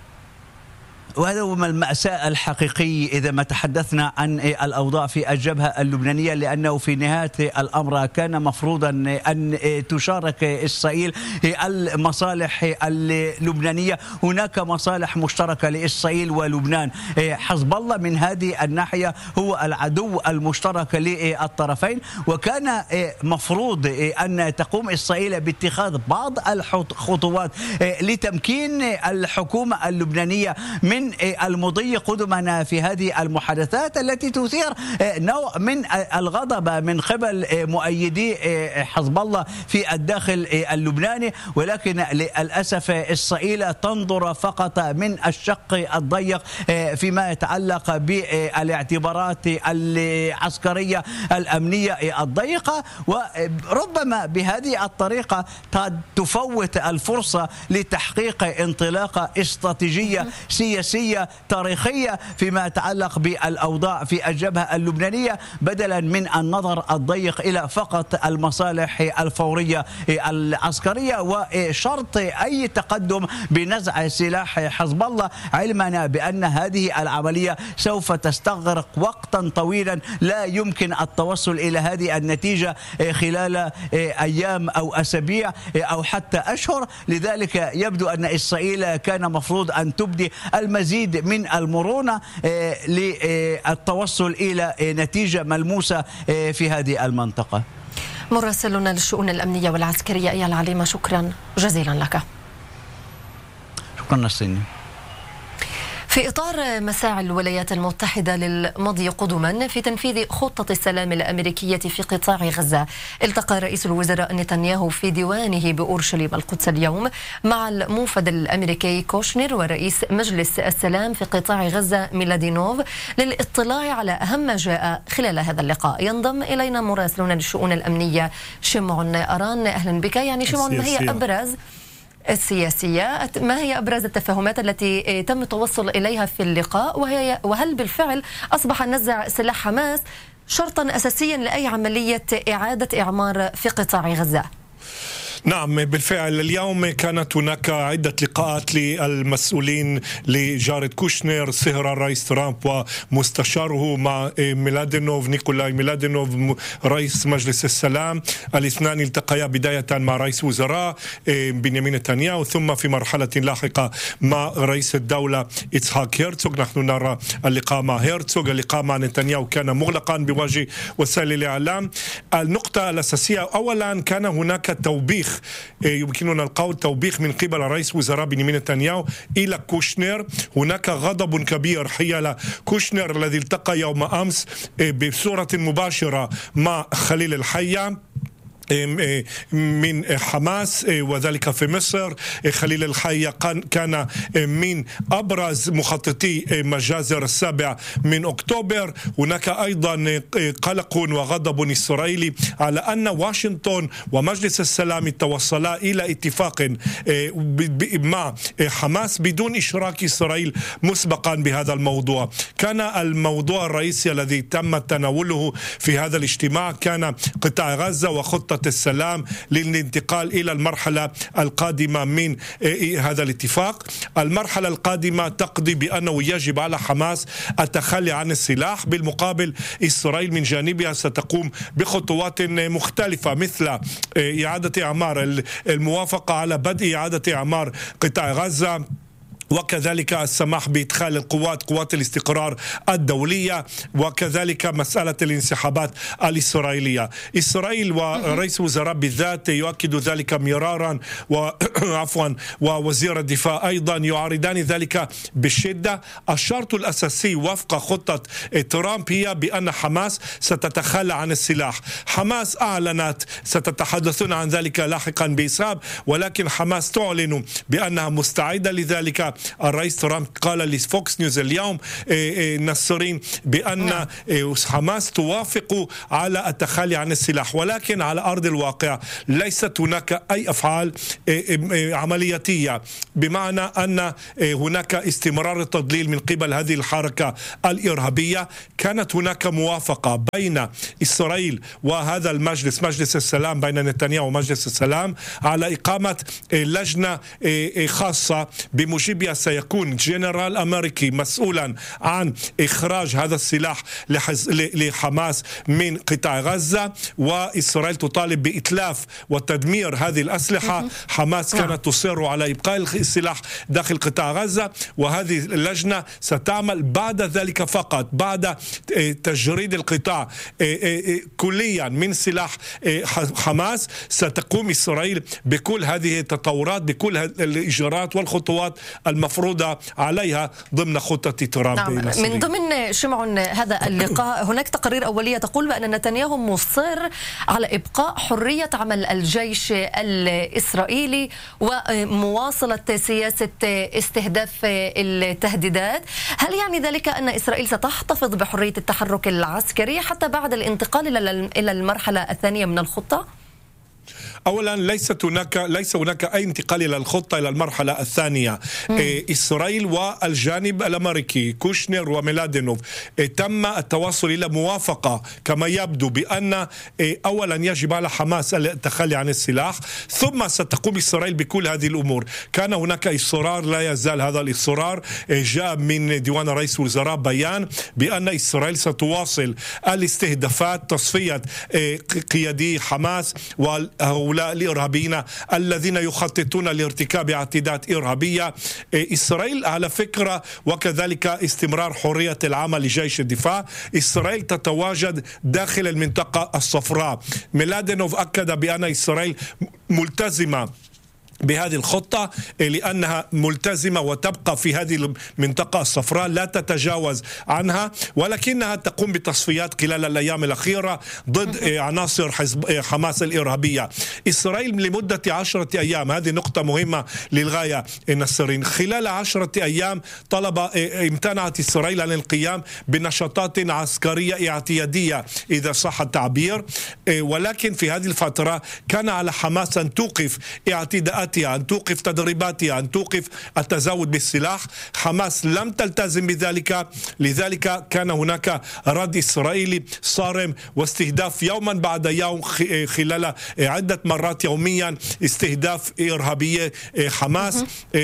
وهذا هو المأساة الحقيقي إذا ما تحدثنا عن الأوضاع في الجبهة اللبنانية، لأنه في نهاية الأمر كان مفروضا أن تشارك إسرائيل المصالح اللبنانية. هناك مصالح مشتركة لإسرائيل ولبنان. حزب الله من هذه الناحية هو العدو المشترك للطرفين، وكان مفروض أن تقوم إسرائيل باتخاذ بعض الخطوات لتمكين الحكومة اللبنانية من المضي قدما في هذه المحادثات التي تثير نوع من الغضب من قبل مؤيدي حزب الله في الداخل اللبناني. ولكن للأسف إسرائيل تنظر فقط من الشق الضيق فيما يتعلق بالاعتبارات العسكرية الأمنية الضيقة، وربما بهذه الطريقة تفوت الفرصة لتحقيق انطلاقة استراتيجية سياسية سياسية تاريخية فيما يتعلق بالأوضاع في الجبهة اللبنانية، بدلا من النظر الضيق إلى فقط المصالح الفورية العسكرية وشرط أي تقدم بنزع سلاح حزب الله، علما بأن هذه العملية سوف تستغرق وقتا طويلا لا يمكن التوصل إلى هذه النتيجة خلال أيام أو أسابيع أو حتى أشهر. لذلك يبدو أن إسرائيل كان مفروض أن تبدي المزيد من المرونة للتوصل إلى نتيجة ملموسة في هذه المنطقة. مراسلنا للشؤون الأمنية والعسكرية إيال عليمة، شكرا جزيلا لك. شكرا نسيني. في إطار مساعي الولايات المتحدة للمضي قدما في تنفيذ خطة السلام الأمريكية في قطاع غزة، التقى رئيس الوزراء نتنياهو في ديوانه بأورشليم القدس اليوم مع الموفد الأمريكي كوشنر ورئيس مجلس السلام في قطاع غزة ميلادينوف للاطلاع على أهم ما جاء خلال هذا اللقاء. ينضم إلينا مراسلنا للشؤون الأمنية شمعون أران، أهلا بك. يعني شمعون، ما هي أبرز السياسية ما هي أبرز التفاهمات التي تم التوصل إليها في اللقاء، وهي وهل بالفعل أصبح نزع سلاح حماس شرطا أساسيا لأي عملية إعادة إعمار في قطاع غزة؟ نعم بالفعل، اليوم كانت هناك عدة لقاءات للمسؤولين لجارد كوشنر صهر الرئيس ترامب ومستشاره مع ميلادينوف نيكولاي ميلادينوف رئيس مجلس السلام. الاثنان التقيا بداية مع رئيس وزراء بنيامين نتنياهو، ثم في مرحلة لاحقة مع رئيس الدولة إسحاق هيرتسوغ. نحن نرى اللقاء مع هيرتسوغ. اللقاء مع نتنياهو كان مغلقا بوجه وسائل الإعلام. النقطة الأساسية أولا كان هناك توبيخ، يمكننا القول توبيخ من قبل رئيس وزراء بنيامين نتنياهو إلى كوشنر. هناك غضب كبير حيال كوشنر الذي التقى يوم أمس بصورة مباشرة مع خليل الحية من حماس وذلك في مصر. خليل الحية كان من أبرز مخططي مجازر السابع من أكتوبر. هناك أيضا قلق وغضب إسرائيلي على أن واشنطن ومجلس السلام توصلا إلى اتفاق مع حماس بدون إشراك إسرائيل مسبقا بهذا الموضوع. كان الموضوع الرئيسي الذي تم تناوله في هذا الاجتماع كان قطاع غزة وخطة السلام للانتقال إلى المرحلة القادمة من هذا الاتفاق. المرحلة القادمة تقضي بأنه يجب على حماس التخلي عن السلاح، بالمقابل إسرائيل من جانبها ستقوم بخطوات مختلفة مثل إعادة إعمار، الموافقة على بدء إعادة إعمار قطاع غزة، وكذلك السماح بإدخال القوات قوات الاستقرار الدولية، وكذلك مسألة الانسحابات الإسرائيلية. إسرائيل ورئيس وزراء بالذات يؤكد ذلك مرارا وعفوا ووزير الدفاع أيضا يعارضان ذلك بشدة. الشرط الأساسي وفق خطة ترامب هي بأن حماس ستتخلى عن السلاح. حماس أعلنت، ستتحدثون عن ذلك لاحقا بإسهاب، ولكن حماس تعلن بأنها مستعدة لذلك. الرئيس ترامب قال لفوكس نيوز اليوم نصرين بأن حماس توافق على التخلي عن السلاح، ولكن على أرض الواقع ليست هناك أي أفعال عملياتية، بمعنى أن هناك استمرار التضليل من قبل هذه الحركة الإرهابية. كانت هناك موافقة بين إسرائيل وهذا المجلس مجلس السلام بين نتنياهو ومجلس السلام على إقامة لجنة خاصة بموجبها سيكون جنرال أمريكي مسؤولا عن إخراج هذا السلاح لحماس من قطاع غزة، وإسرائيل تطالب بإتلاف وتدمير هذه الأسلحة. حماس كانت تصر على إبقاء السلاح داخل قطاع غزة، وهذه اللجنة ستعمل بعد ذلك فقط بعد تجريد القطاع كليا من سلاح حماس. ستقوم إسرائيل بكل هذه التطورات، بكل الإجراءات والخطوات المفروضة عليها ضمن خطة ترامب. نعم. من ضمن شمعون هذا اللقاء هناك تقارير أولية تقول بأن نتنياهو مصر على إبقاء حرية عمل الجيش الإسرائيلي ومواصلة سياسة استهداف التهديدات. هل يعني ذلك أن إسرائيل ستحتفظ بحرية التحرك العسكري حتى بعد الانتقال إلى المرحلة الثانية من الخطة؟ أولا ليست هناك ليس هناك أي انتقال إلى الخطة إلى المرحلة الثانية. إسرائيل والجانب الأمريكي كوشنر وميلادينوف تم التوصل إلى موافقة كما يبدو بأن أولا يجب على حماس التخلي عن السلاح، ثم ستقوم إسرائيل بكل هذه الأمور. كان هناك إصرار، لا يزال هذا الإصرار، جاء من ديوان رئيس الوزراء بيان بأن إسرائيل ستواصل الاستهدافات، تصفية قيادي حماس وهؤلاء الإرهابيين الذين يخططون لارتكاب اعتداءات إرهابية. إسرائيل على فكرة وكذلك استمرار حرية العمل لجيش الدفاع، إسرائيل تتواجد داخل المنطقة الصفراء. ميلادينوف أكد بأن إسرائيل ملتزمة بهذه الخطة لأنها ملتزمة وتبقى في هذه المنطقة الصفراء لا تتجاوز عنها، ولكنها تقوم بتصفيات خلال الأيام الأخيرة ضد عناصر حزب حماس الإرهابية. إسرائيل لمدة عشرة أيام، هذه نقطة مهمة للغاية نسرين، خلال عشرة أيام طلب امتنعت إسرائيل عن القيام بنشاطات عسكرية اعتيادية إذا صح التعبير، ولكن في هذه الفترة كان على حماس أن توقف اعتداءات، أن توقف تدريباتها، أن توقف التزود بالسلاح. حماس لم تلتزم بذلك، لذلك كان هناك رد إسرائيلي صارم واستهداف يوما بعد يوم خلال عدة مرات يوميا، استهداف إرهابي حماس.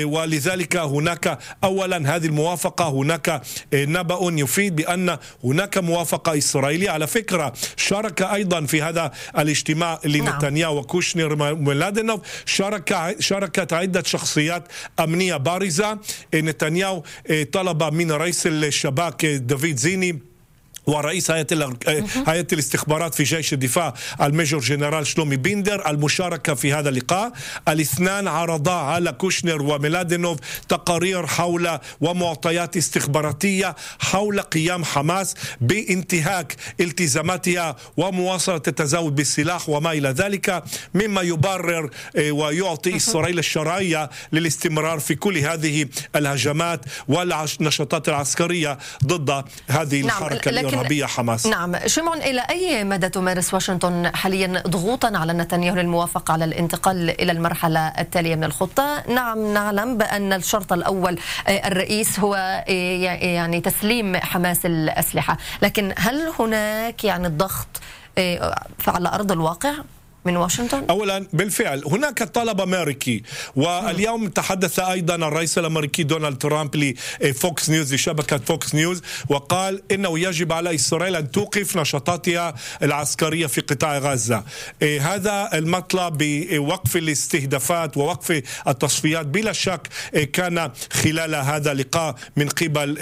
ولذلك هناك أولا هذه الموافقة، هناك نبأ يفيد بأن هناك موافقة إسرائيلية. على فكرة شارك أيضا في هذا الاجتماع لنتنياهو وكوشنر وميلادينوف شارك شاركت عدة شخصيات أمنية بارزة. نتنياهو طلب من رئيس الشباك دافيد زيني ورئيس هيئة هيئة الاستخبارات في جيش الدفاع الميجور جنرال شلومي بيندر المشاركة في هذا اللقاء. الاثنان عرضا على كوشنر وميلادينوف تقارير حول ومعطيات استخباراتية حول قيام حماس بانتهاك التزاماتها ومواصلة التزود بالسلاح وما إلى ذلك، مما يبرر ويعطي إسرائيل الشرعية للاستمرار في كل هذه الهجمات والنشاطات العسكرية ضد هذه الحركة الإرهابية حماس. نعم شمعون، إلى أي مدى تمارس واشنطن حاليا ضغوطا على نتنياهو للموافقة على الانتقال إلى المرحلة التالية من الخطة؟ نعم نعلم بأن الشرط الأول الرئيس هو يعني تسليم حماس الأسلحة، لكن هل هناك يعني الضغط على أرض الواقع من واشنطن؟ أولا بالفعل هناك طلب أمريكي، واليوم تحدث أيضا الرئيس الأمريكي دونالد ترامب لفوكس نيوز لشبكة فوكس نيوز وقال إنه يجب على إسرائيل أن توقف نشاطاتها العسكرية في قطاع غزة. هذا المطلب بوقف الاستهدافات ووقف التصفيات بلا شك كان خلال هذا اللقاء من قبل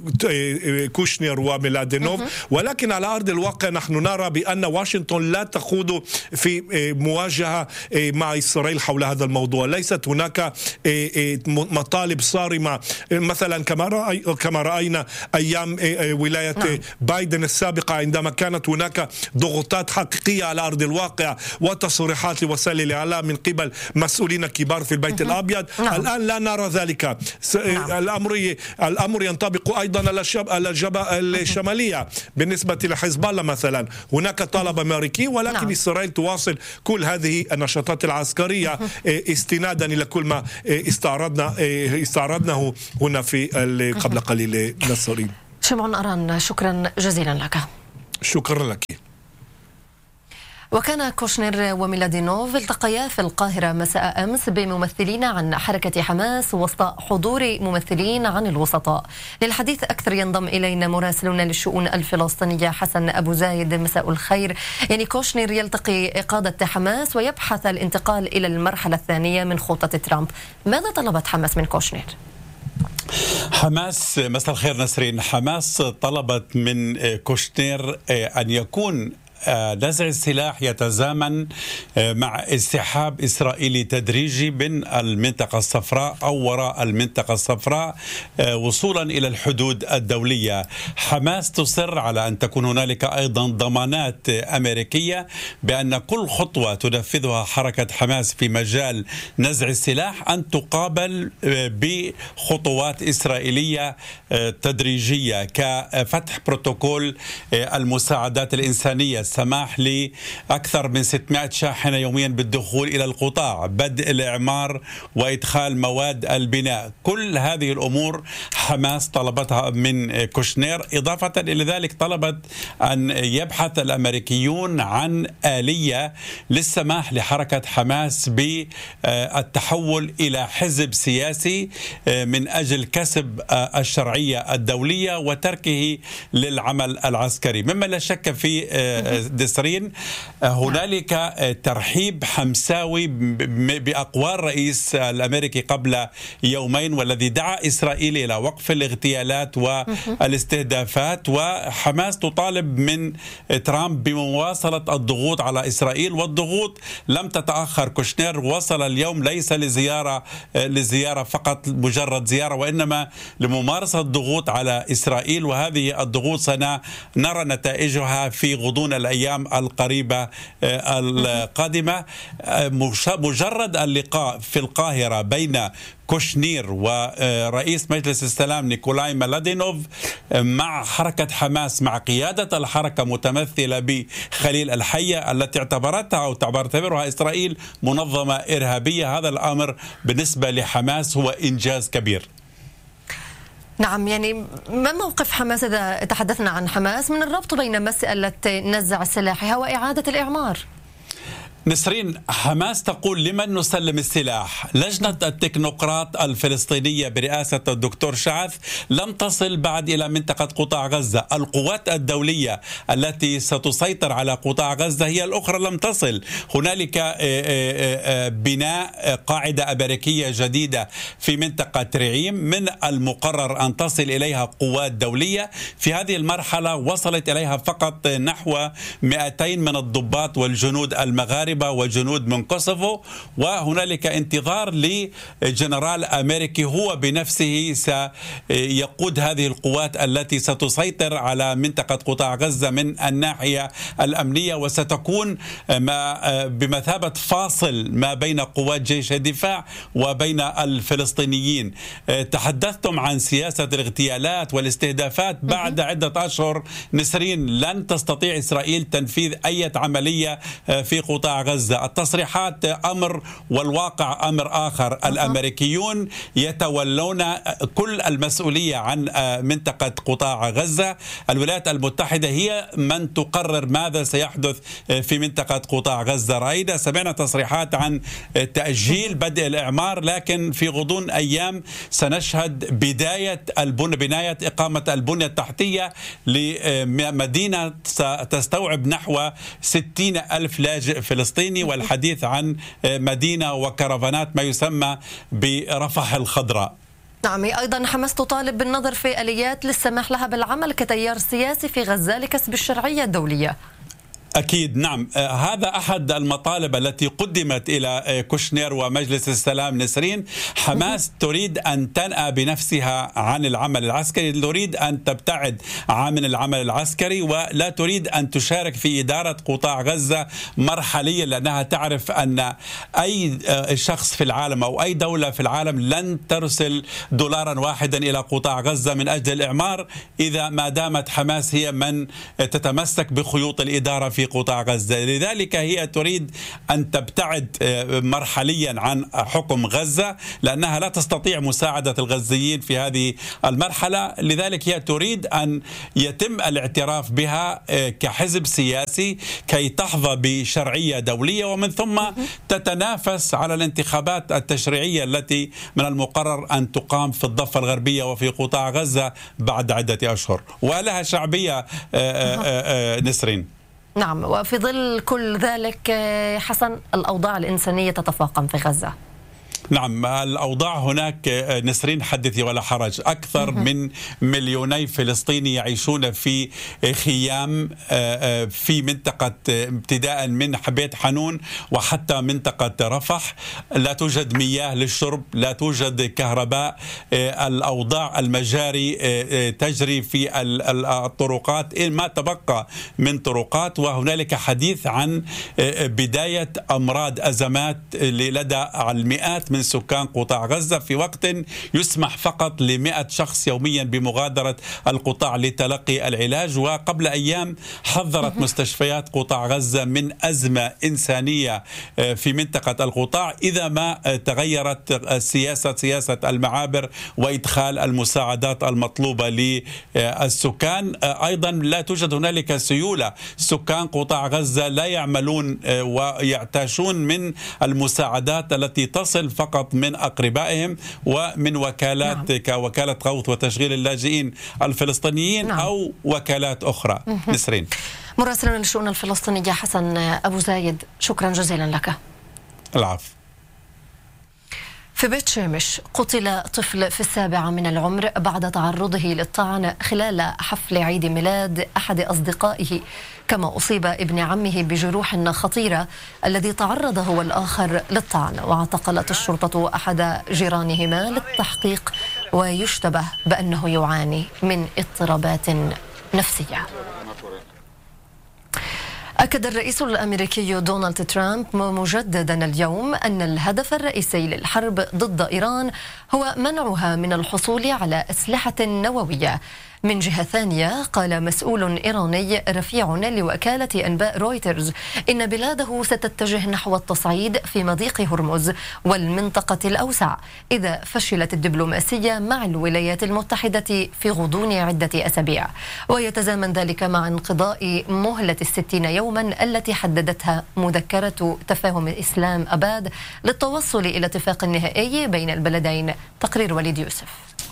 كوشنر وميلادينوف، ولكن على أرض الواقع نحن نرى بأن واشنطن لا تخوض في مواجهة مع إسرائيل حول هذا الموضوع. ليست هناك مطالب صارمة مثلا كما رأي كما رأينا أيام ولاية نعم. بايدن السابقة عندما كانت هناك ضغوطات حقيقية على أرض الواقع وتصريحات لوسائل الإعلام من قبل مسؤولين كبار في البيت نعم. الأبيض. نعم. الآن لا نرى ذلك. نعم. الأمر الأمر ينطبق أيضا على الجبهة الشمالية بالنسبة لحزب الله مثلا، هناك طلب أمريكي، ولكن نعم. إسرائيل تواصل كل هذه النشاطات العسكرية استنادا إلى كل ما استعرضنا استعرضناه هنا في قبل قليل نصرين. شمعون أران، شكرا جزيلا لك. شكرا لك. وكان كوشنر وميلادينوف التقيا في القاهرة مساء أمس بممثلين عن حركة حماس وسط حضور ممثلين عن الوسطاء. للحديث أكثر ينضم إلينا مراسلنا للشؤون الفلسطينية حسن أبو زايد. مساء الخير. يعني كوشنر يلتقي قادة حماس ويبحث الانتقال إلى المرحلة الثانية من خطة ترامب، ماذا طلبت حماس من كوشنر؟ حماس مساء الخير نسرين. حماس طلبت من كوشنر أن يكون نزع السلاح يتزامن مع انسحاب إسرائيلي تدريجي من المنطقة الصفراء أو وراء المنطقة الصفراء وصولا إلى الحدود الدولية. حماس تصر على أن تكون هنالك أيضا ضمانات أمريكية بأن كل خطوة تنفذها حركة حماس في مجال نزع السلاح أن تقابل بخطوات إسرائيلية تدريجية كفتح بروتوكول المساعدات الإنسانية السماح لأكثر من ستمائة شاحنة يوميا بالدخول إلى القطاع، بدء الإعمار وإدخال مواد البناء. كل هذه الأمور حماس طلبتها من كوشنير. إضافة إلى ذلك طلبت أن يبحث الأمريكيون عن آلية للسماح لحركة حماس بالتحول إلى حزب سياسي من أجل كسب الشرعية الدولية وتركه للعمل العسكري، مما لا شك في نسرين هنالك ترحيب حمساوي بأقوال الرئيس الأمريكي قبل يومين، والذي دعا إسرائيل إلى وقف الاغتيالات والاستهدافات، وحماس تطالب من ترامب بمواصلة الضغوط على إسرائيل، والضغوط لم تتأخر. كوشنير وصل اليوم ليس لزيارة لزيارة فقط مجرد زيارة، وإنما لممارسة الضغوط على إسرائيل، وهذه الضغوط سنرى نتائجها في غضون الأيام القريبة القادمة. مجرد اللقاء في القاهرة بين كوشنير ورئيس مجلس السلام نيكولاي مالادينوف مع حركة حماس، مع قيادة الحركة متمثلة بخليل الحية التي اعتبرتها أو تعتبرها إسرائيل منظمة إرهابية، هذا الأمر بالنسبة لحماس هو إنجاز كبير. نعم، يعني ما موقف حماس إذا تحدثنا عن حماس من الربط بين مسألة نزع سلاحها وإعادة الإعمار؟ نسرين، حماس تقول لمن نسلم السلاح؟ لجنة التكنوقراط الفلسطينية برئاسة الدكتور شعث لم تصل بعد إلى منطقة قطاع غزة. القوات الدولية التي ستسيطر على قطاع غزة هي الأخرى لم تصل. هنالك بناء قاعدة أمريكية جديدة في منطقة رعيم، من المقرر أن تصل إليها قوات دولية. في هذه المرحلة وصلت إليها فقط نحو مئتين من الضباط والجنود المغاربة وجنود من كوسوفو، وهنالك انتظار لجنرال أمريكي هو بنفسه سيقود هذه القوات التي ستسيطر على منطقة قطاع غزة من الناحية الأمنية، وستكون بمثابة فاصل ما بين قوات جيش الدفاع وبين الفلسطينيين. تحدثتم عن سياسة الاغتيالات والاستهدافات. بعد عدة أشهر نسرين لن تستطيع إسرائيل تنفيذ أي عملية في قطاع غزة. التصريحات أمر والواقع أمر آخر. الأمريكيون يتولون كل المسؤولية عن منطقة قطاع غزة. الولايات المتحدة هي من تقرر ماذا سيحدث في منطقة قطاع غزة. رأينا سمعنا تصريحات عن تأجيل بدء الإعمار، لكن في غضون أيام سنشهد بداية البنى بناية إقامة البنية التحتية لمدينة تستوعب نحو ستين ألف لاجئ فلسطيني، والحديث عن مدينة وكرفانات ما يسمى برفح الخضراء. نعم، أيضا حماس تطالب بالنظر في آليات للسماح لها بالعمل كتيار سياسي في غزة لكسب الشرعية الدولية. أكيد نعم، هذا أحد المطالب التي قدمت إلى كوشنير ومجلس السلام. نسرين، حماس تريد أن تنأى بنفسها عن العمل العسكري، تريد أن تبتعد عن العمل العسكري، ولا تريد أن تشارك في إدارة قطاع غزة مرحليا، لأنها تعرف أن أي شخص في العالم أو أي دولة في العالم لن ترسل دولارا واحدا إلى قطاع غزة من أجل الإعمار إذا ما دامت حماس هي من تتمسك بخيوط الإدارة في في قطاع غزة. لذلك هي تريد أن تبتعد مرحليا عن حكم غزة، لأنها لا تستطيع مساعدة الغزيين في هذه المرحلة. لذلك هي تريد أن يتم الاعتراف بها كحزب سياسي كي تحظى بشرعية دولية، ومن ثم تتنافس على الانتخابات التشريعية التي من المقرر أن تقام في الضفة الغربية وفي قطاع غزة بعد عدة أشهر، ولها شعبية نسرين. نعم، وفي ظل كل ذلك حسن، الأوضاع الإنسانية تتفاقم في غزة. نعم، الأوضاع هناك نسرين حدثي ولا حرج. أكثر من مليوني فلسطيني يعيشون في خيام في منطقة ابتداء من بيت حنون وحتى منطقة رفح. لا توجد مياه للشرب، لا توجد كهرباء. الأوضاع المجاري تجري في الطرقات ما تبقى من طرقات، وهنالك حديث عن بداية أمراض أزمات لدى المئات من من سكان قطاع غزة في وقت يسمح فقط لمئة شخص يوميا بمغادرة القطاع لتلقي العلاج. وقبل أيام حذرت مستشفيات قطاع غزة من أزمة إنسانية في منطقة القطاع إذا ما تغيرت السياسة سياسة المعابر وإدخال المساعدات المطلوبة للسكان. أيضا لا توجد هنالك سيولة، سكان قطاع غزة لا يعملون ويعتاشون من المساعدات التي تصل فقط من أقربائهم ومن وكالات نعم. كوكالة غوث وتشغيل اللاجئين الفلسطينيين نعم. أو وكالات أخرى. نسرين مراسلنا للشؤون الفلسطينية حسن أبو زايد، شكرا جزيلا لك. العفو. في بيت شامش قتل طفل في السابعة من العمر بعد تعرضه للطعن خلال حفل عيد ميلاد أحد أصدقائه، كما أصيب ابن عمه بجروح خطيرة الذي تعرض هو الآخر للطعن. واعتقلت الشرطة أحد جيرانهما للتحقيق، ويشتبه بأنه يعاني من اضطرابات نفسية. أكد الرئيس الأمريكي دونالد ترامب مجددا اليوم أن الهدف الرئيسي للحرب ضد إيران هو منعها من الحصول على أسلحة نووية. من جهة ثانية قال مسؤول إيراني رفيع لوكالة أنباء رويترز إن بلاده ستتجه نحو التصعيد في مضيق هرمز والمنطقة الأوسع إذا فشلت الدبلوماسية مع الولايات المتحدة في غضون عدة أسابيع، ويتزامن ذلك مع انقضاء مهلة الستين يوما التي حددتها مذكرة تفاهم إسلام أباد للتوصل إلى اتفاق نهائي بين البلدين. تقرير وليد يوسف.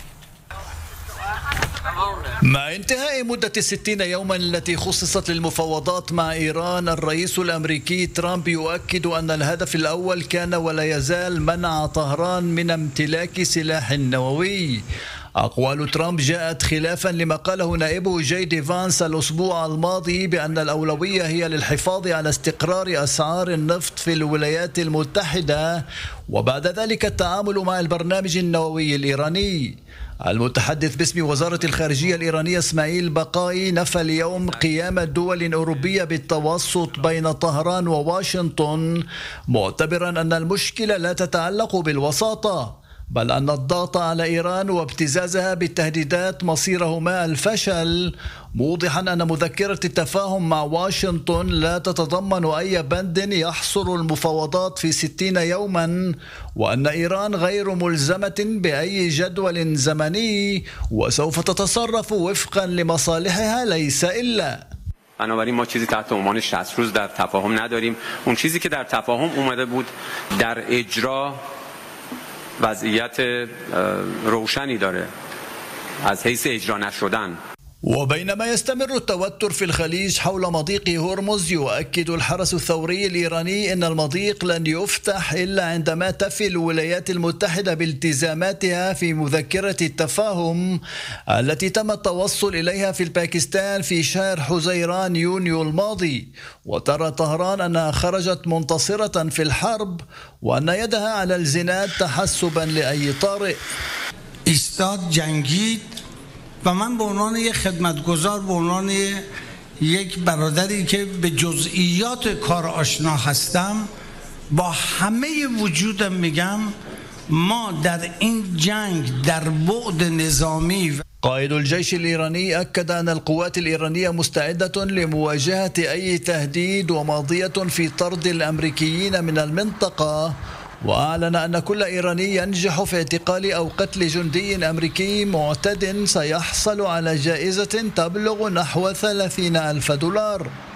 مع انتهاء مدة الستين يوما التي خصصت للمفاوضات مع إيران، الرئيس الأمريكي ترامب يؤكد أن الهدف الأول كان ولا يزال منع طهران من امتلاك سلاح نووي. أقوال ترامب جاءت خلافا لما قاله نائبه جي دي فانس الأسبوع الماضي بأن الأولوية هي للحفاظ على استقرار أسعار النفط في الولايات المتحدة وبعد ذلك التعامل مع البرنامج النووي الإيراني. المتحدث باسم وزارة الخارجية الإيرانية اسماعيل بقائي نفى اليوم قيام الدول الأوروبية بالتوسط بين طهران وواشنطن، معتبرا أن المشكلة لا تتعلق بالوساطة بل أن الضغط على إيران وابتزازها بالتهديدات مصيرهما الفشل، موضحا أن مذكرة التفاهم مع واشنطن لا تتضمن أي بند يحصر المفاوضات في ستين يوما، وأن إيران غير ملزمة بأي جدول زمني وسوف تتصرف وفقا لمصالحها ليس إلا. بنابراین ما چیزی تحت عنوان شصت روز در تفاهم نداریم. اون چیزی که در تفاهم اومده بود در اجرا وضعیت روشنی داره از حیث اجرا نشدن. وبينما يستمر التوتر في الخليج حول مضيق هرمز، يؤكد الحرس الثوري الإيراني أن المضيق لن يفتح إلا عندما تفي الولايات المتحدة بالتزاماتها في مذكرة التفاهم التي تم التوصل إليها في الباكستان في شهر حزيران يونيو الماضي. وترى طهران أنها خرجت منتصرة في الحرب وأن يدها على الزناد تحسبا لأي طارئ. استاد جنگید و من به عنوان یک خدمتگزار، به عنوان یک برادری که به جزئیات کار آشنا هستم، با همه وجودم میگم ما در این جنگ در بعد نظامی. قائد الجيش الإيراني أكد أن القوات الإيرانية مستعدة لمواجهة أي تهديد وماضية في طرد الأمريكيين من المنطقة، وأعلن أن كل إيراني ينجح في اعتقال أو قتل جندي أمريكي معتد سيحصل على جائزة تبلغ نحو ثلاثين ألف دولار.